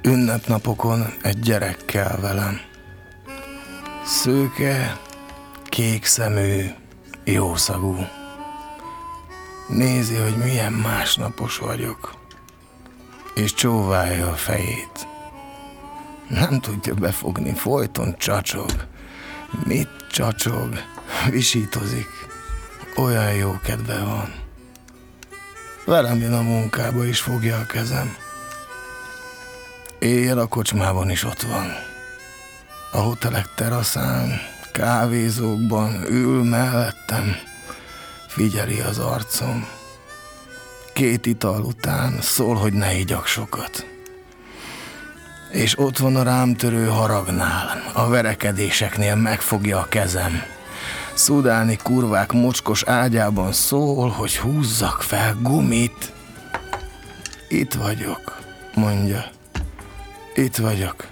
Ünnepnapokon egy gyerek kell velem. Szőke, kékszemű, jószagú. Nézi, hogy milyen másnapos vagyok, és csóválja a fejét. Nem tudja befogni, folyton csacsog. Mit csacsog? Visítozik. Olyan jó kedve van. Velem jön a munkába, és fogja a kezem. Éjjel a kocsmában is ott van. A hotelek teraszán, kávézókban ül mellettem, figyeli az arcom. 2 ital után szól, hogy ne igyak sokat. És ott van a rám törő haragnál, a verekedéseknél megfogja a kezem. Szudáni kurvák mocskos ágyában szól, hogy húzzak fel gumit. Itt vagyok, mondja. Itt vagyok.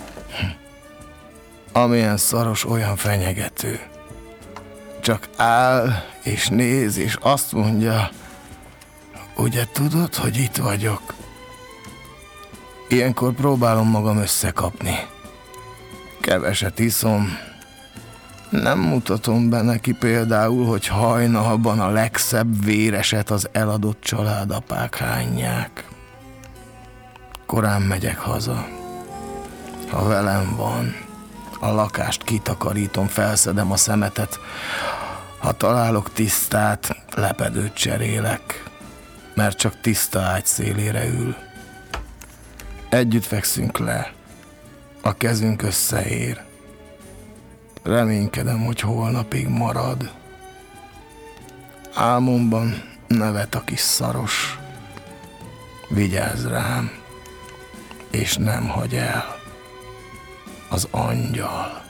Amilyen szaros, olyan fenyegető. Csak áll és néz, és azt mondja, ugye tudod, hogy itt vagyok? Ilyenkor próbálom magam összekapni. Keveset iszom. Nem mutatom be neki például, hogy hajnalban a legszebb véreset az eladott családapák hányják. Korán megyek haza. Ha velem van, a lakást kitakarítom, felszedem a szemetet. Ha találok tisztát, lepedőt cserélek, mert csak tiszta ágy szélére ül. Együtt fekszünk le, a kezünk összeér. Reménykedem, hogy holnapig marad. Álmomban nevet a kis szaros. Vigyázz rám, és nem hagy el az angyal.